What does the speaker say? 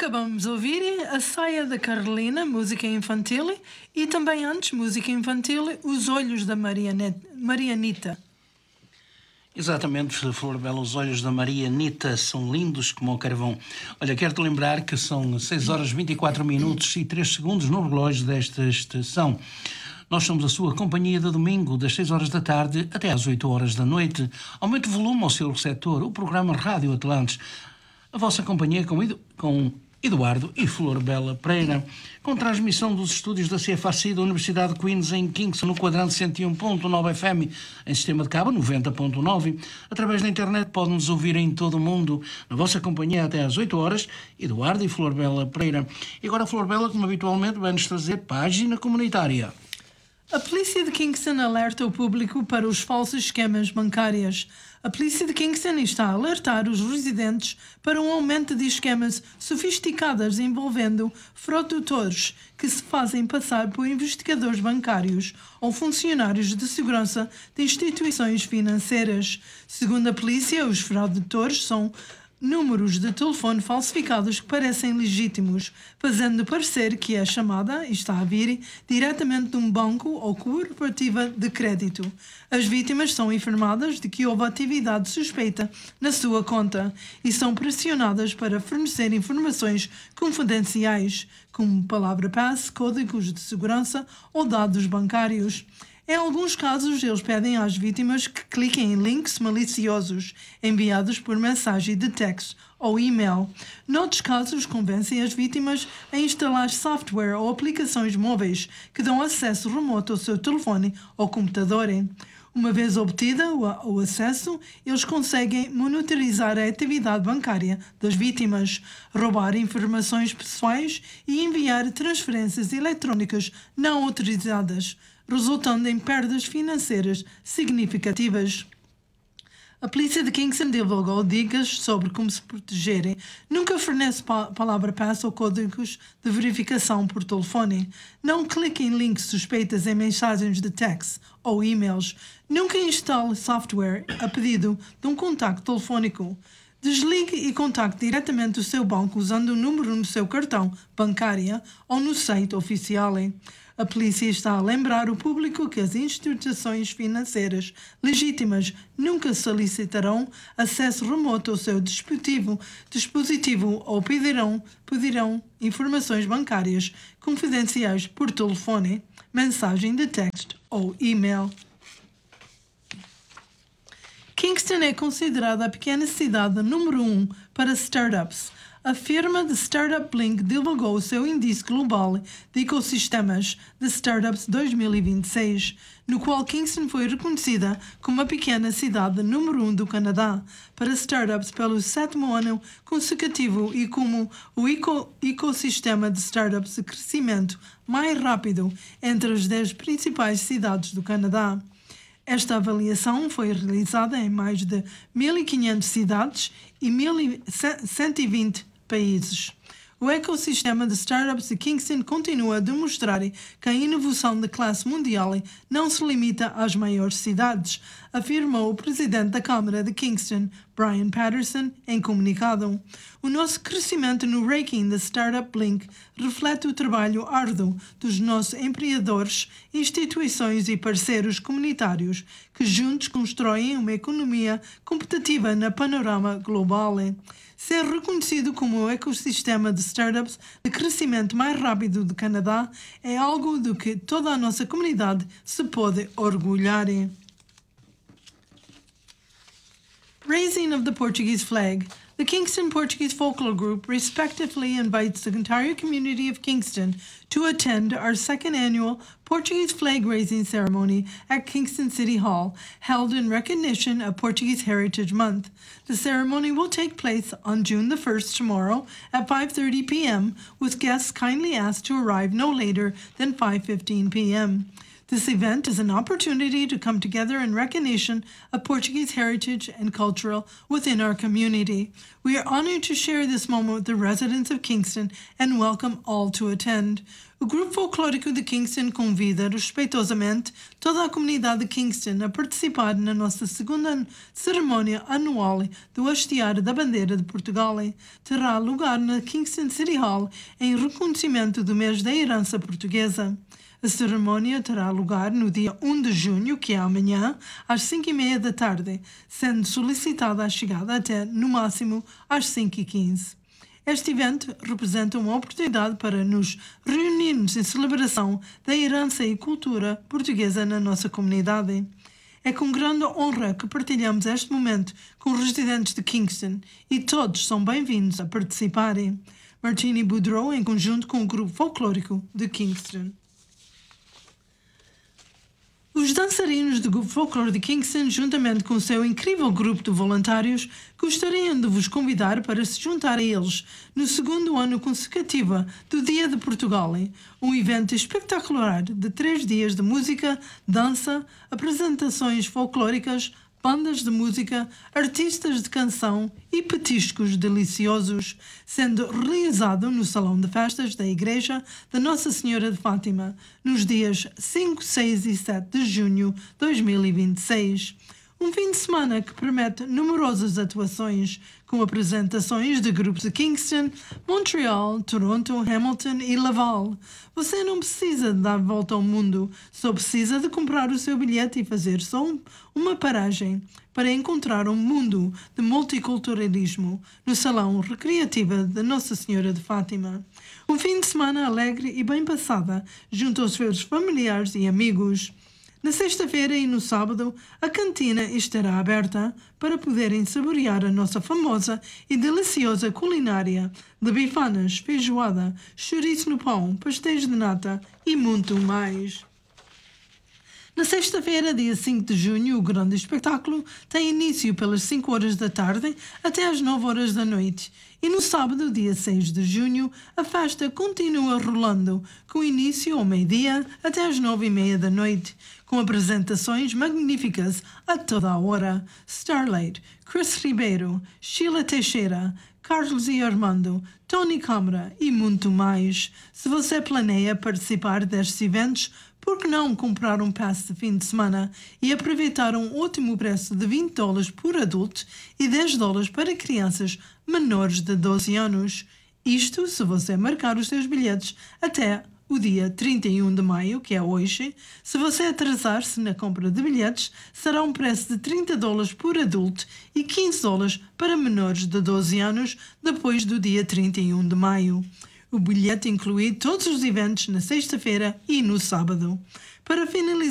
Acabamos de ouvir A Saia da Carolina, música infantil, e também antes, música infantil, Os Olhos da Marianita. Exatamente, Flor Bela, os olhos da Marianita são lindos como o carvão. Olha, quero-te lembrar que são 6 horas 24 minutos e 3 segundos no relógio desta estação. Nós somos a sua companhia de domingo, das 6 horas da tarde até às 8 horas da noite. Aumente o volume ao seu receptor, o programa Rádio Atlantes. A vossa companhia com Eduardo e Flor Bela Pereira, com transmissão dos estúdios da CFAC da Universidade de Queens em Kingston, no quadrante 101.9 FM, em sistema de cabo 90.9. Através da internet podem-nos ouvir em todo o mundo, na vossa companhia até às 8 horas, Eduardo e Flor Bela Pereira. E agora a Flor Bela, como habitualmente, vai-nos trazer página comunitária. A polícia de Kingston alerta o público para os falsos esquemas bancários. A polícia de Kingston está a alertar os residentes para um aumento de esquemas sofisticados envolvendo fraudutores que se fazem passar por investigadores bancários ou funcionários de segurança de instituições financeiras. Segundo a polícia, os fraudutores são números de telefone falsificados que parecem legítimos, fazendo parecer que a chamada está a vir diretamente de um banco ou cooperativa de crédito. As vítimas são informadas de que houve atividade suspeita na sua conta e são pressionadas para fornecer informações confidenciais, como palavra-passe, códigos de segurança ou dados bancários. Em alguns casos, eles pedem às vítimas que cliquem em links maliciosos enviados por mensagem de texto ou e-mail. Noutros casos, convencem as vítimas a instalar software ou aplicações móveis que dão acesso remoto ao seu telefone ou computador. Uma vez obtida o acesso, eles conseguem monitorizar a atividade bancária das vítimas, roubar informações pessoais e enviar transferências eletrónicas não autorizadas, resultando em perdas financeiras significativas. A polícia de Kingston divulgou dicas sobre como se protegerem. Nunca fornece palavra-passe ou códigos de verificação por telefone. Não clique em links suspeitos em mensagens de texto ou e-mails. Nunca instale software a pedido de um contacto telefónico. Desligue e contacte diretamente o seu banco usando o número no seu cartão bancário ou no site oficial. A polícia está a lembrar o público que as instituições financeiras legítimas nunca solicitarão acesso remoto ao seu dispositivo ou pedirão informações bancárias confidenciais por telefone, mensagem de texto ou e-mail. Kingston é considerada a pequena cidade número 1 para startups. A firma de Startup Blink divulgou o seu índice global de ecossistemas de startups 2026, no qual Kingston foi reconhecida como a pequena cidade número 1 do Canadá para startups pelo 7º ano consecutivo e como o ecossistema de startups de crescimento mais rápido entre as 10 principais cidades do Canadá. Esta avaliação foi realizada em mais de 1.500 cidades e 1.120 países. O ecossistema de startups de Kingston continua a demonstrar que a inovação de classe mundial não se limita às maiores cidades, afirmou o presidente da Câmara de Kingston, Brian Patterson, em comunicado. O nosso crescimento no ranking da Startup Blink reflete o trabalho árduo dos nossos empreendedores, instituições e parceiros comunitários que juntos constroem uma economia competitiva na panorama global. Ser reconhecido como o ecossistema de startups de crescimento mais rápido do Canadá é algo do que toda a nossa comunidade se pode orgulhar. Raising of the Portuguese flag. The Kingston Portuguese Folklore Group respectively invites the entire community of Kingston to attend our second annual Portuguese flag raising ceremony at Kingston City Hall, held in recognition of Portuguese Heritage Month. The ceremony will take place on June the 1st, tomorrow, at 5:30 p.m., with guests kindly asked to arrive no later than 5:15 p.m. This event is an opportunity to come together in recognition of Portuguese heritage and cultural within our community. We are honored to share this moment with the residents of Kingston and welcome all to attend. O Grupo Folclórico de Kingston convida respeitosamente toda a comunidade de Kingston a participar na nossa segunda cerimónia anual do Hastear da Bandeira de Portugal. Terá lugar na Kingston City Hall em reconhecimento do mês da herança portuguesa. A cerimónia terá lugar no dia 1 de junho, que é amanhã, às 5:30 da tarde, sendo solicitada a chegada até, no máximo, às 5:15. Este evento representa uma oportunidade para nos reunirmos em celebração da herança e cultura portuguesa na nossa comunidade. É com grande honra que partilhamos este momento com os residentes de Kingston e todos são bem-vindos a participarem. Martini Boudreau, em conjunto com o Grupo Folclórico de Kingston. Os dançarinos do Grupo Folclore de Kingston, juntamente com o seu incrível grupo de voluntários, gostariam de vos convidar para se juntar a eles no segundo ano consecutivo do Dia de Portugal, um evento espetacular de 3 dias de música, dança, apresentações folclóricas, bandas de música, artistas de canção e petiscos deliciosos, sendo realizado no Salão de Festas da Igreja da Nossa Senhora de Fátima, nos dias 5, 6 e 7 de junho de 2026. Um fim de semana que promete numerosas atuações, com apresentações de grupos de Kingston, Montreal, Toronto, Hamilton e Laval. Você não precisa de dar volta ao mundo, só precisa de comprar o seu bilhete e fazer só uma paragem para encontrar um mundo de multiculturalismo no Salão Recreativo da Nossa Senhora de Fátima. Um fim de semana alegre e bem passada, junto aos seus familiares e amigos. Na sexta-feira e no sábado, a cantina estará aberta para poderem saborear a nossa famosa e deliciosa culinária de bifanas, feijoada, chouriço no pão, pastéis de nata e muito mais. Na sexta-feira, dia 5 de junho, o grande espetáculo tem início pelas 5 horas da tarde até às 9 horas da noite. E no sábado, dia 6 de junho, a festa continua rolando, com início ao meio-dia até às 9:30 da noite, com apresentações magníficas a toda a hora. Starlight, Chris Ribeiro, Sheila Teixeira, Carlos e Armando, Tony Câmara e muito mais. Se você planeia participar destes eventos, por que não comprar um pass de fim de semana e aproveitar um ótimo preço de $20 por adulto e $10 para crianças menores de 12 anos? Isto se você marcar os seus bilhetes até o dia 31 de maio, que é hoje. Se você atrasar-se na compra de bilhetes, será um preço de $30 por adulto e $15 para menores de 12 anos depois do dia 31 de maio. O bilhete inclui todos os eventos na sexta-feira e no sábado. Para finalizar,